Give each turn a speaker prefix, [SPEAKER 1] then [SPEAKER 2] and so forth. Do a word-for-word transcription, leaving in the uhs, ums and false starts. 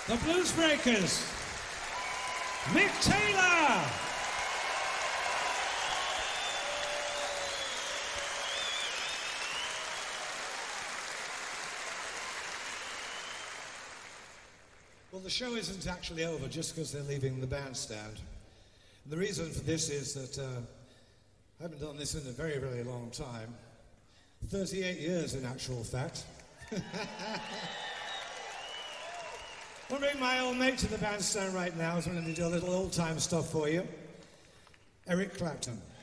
[SPEAKER 1] The Bluesbreakers, Mick Taylor. Well, the show isn't actually over just because they're leaving the bandstand. The reason for this is that uh, I haven't done this in a very, very long time. thirty-eight years, in actual fact. I'll bring my old mate to the bandstand right now. So I'm going to do a little old-time stuff for you. Eric Clapton.